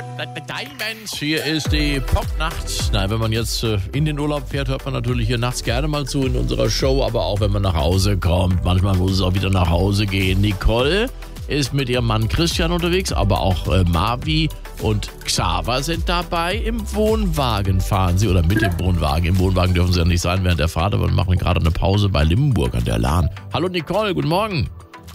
Diamonds, hier ist die Popnacht. Nein, wenn man jetzt in den Urlaub fährt, hört man natürlich hier nachts gerne mal zu in unserer Show, aber auch wenn man nach Hause kommt. Manchmal muss es auch wieder nach Hause gehen. Nicole ist mit ihrem Mann Christian unterwegs, aber auch Marvi und Xaver sind dabei. Im Wohnwagen fahren sie, oder mit dem Wohnwagen. Im Wohnwagen dürfen sie ja nicht sein während der Fahrt, aber wir machen gerade eine Pause bei Limburg an der Lahn. Hallo Nicole, guten Morgen.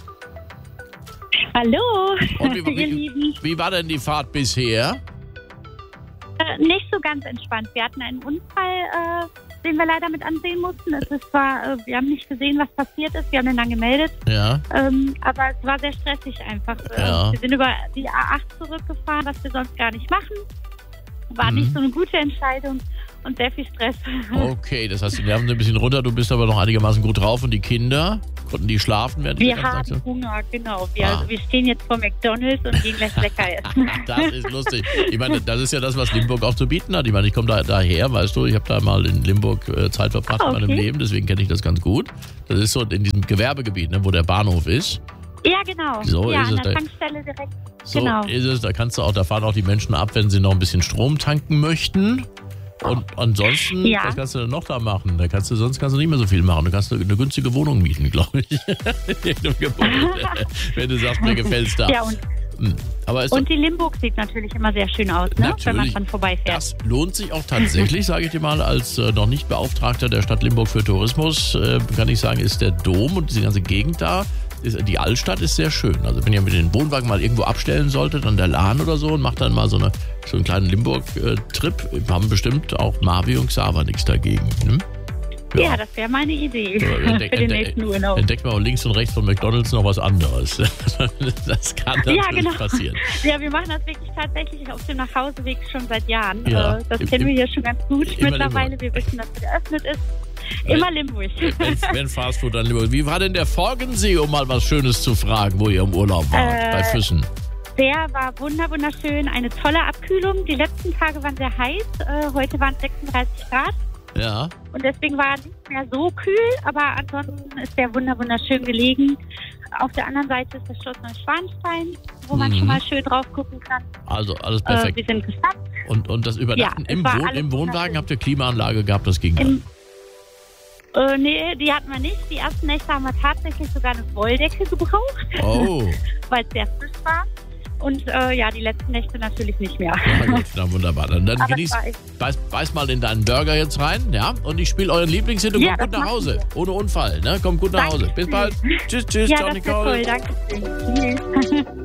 Hallo, Und ihr Lieben. wie war denn die Fahrt bisher? Nicht so ganz entspannt. Wir hatten einen Unfall, den wir leider mit ansehen mussten. Wir haben nicht gesehen, was passiert ist. Wir haben ihn dann gemeldet. Ja. Aber es war sehr stressig einfach. Ja. Wir sind über die A8 zurückgefahren, was wir sonst gar nicht machen. War nicht so eine gute Entscheidung und sehr viel Stress. Okay, das heißt, die Nerven sind ein bisschen runter. Du bist aber noch einigermaßen gut drauf. Und die Kinder? Konnten die schlafen? Wir haben Hunger, genau. Wir stehen jetzt vor McDonald's und gehen gleich lecker essen. Das ist lustig. Ich meine, das ist ja das, was Limburg auch zu bieten hat. Ich meine, ich komme daher, weißt du, ich habe da mal in Limburg Zeit verbracht in meinem Leben, deswegen kenne ich das ganz gut. Das ist so in diesem Gewerbegebiet, ne, wo der Bahnhof ist. Ja, genau. So ja, ist es an der Tankstelle direkt. So genau. ist es. Da fahren auch die Menschen ab, wenn sie noch ein bisschen Strom tanken möchten. Und ansonsten, was kannst du denn noch da machen? Sonst kannst du nicht mehr so viel machen. Du kannst eine günstige Wohnung mieten, glaube ich. Wenn du sagst, mir gefällt's da. Ja, und die Limburg sieht natürlich immer sehr schön aus, ne? Wenn man dran vorbeifährt. Das lohnt sich auch tatsächlich, sage ich dir mal, als noch nicht Beauftragter der Stadt Limburg für Tourismus, kann ich sagen, ist der Dom und diese ganze Gegend da. Die Altstadt ist sehr schön. Also wenn ihr mit den Wohnwagen mal irgendwo abstellen solltet, an der Lahn oder so, und macht dann mal so einen kleinen Limburg-Trip, haben bestimmt auch Marvi und Xaver nichts dagegen. Hm? Ja, das wäre meine Idee für den nächsten Urlaub. Entdeckt mal links und rechts von McDonald's noch was anderes. Das kann natürlich passieren. Ja, wir machen das wirklich tatsächlich auf dem Nachhauseweg schon seit Jahren. Ja, das kennen wir hier schon ganz gut mittlerweile. Wir wissen, dass es geöffnet ist. Immer Limburg. Wenn Fastfood, dann Limburg. Wie war denn der Forgensee, um mal was Schönes zu fragen, wo ihr im Urlaub wart, bei Füssen? Der war wunderschön. Eine tolle Abkühlung. Die letzten Tage waren sehr heiß. Heute waren es 36 Grad. Ja. Und deswegen war es nicht mehr so kühl, aber ansonsten ist der wunderschön gelegen. Auf der anderen Seite ist das Schloss Neuschwanstein, wo man schon mal schön drauf gucken kann. Also alles perfekt. Wir sind gespannt. Und das Übernachten im Wohnwagen, habt ihr Klimaanlage gehabt, das ging dann? Nee, die hatten wir nicht. Die ersten Nächte haben wir tatsächlich sogar eine Wolldecke gebraucht, weil es sehr frisch war. Und die letzten Nächte natürlich nicht mehr. Ja gut, na wunderbar. Dann genieß, beiß mal in deinen Burger jetzt rein, ja? Und ich spiele euren Lieblingshit und kommt gut nach Hause. Ohne Unfall, ne? Kommt gut nach Hause. Bis bald. Tschüss, ciao Nicole. Toll, danke. Tschüss.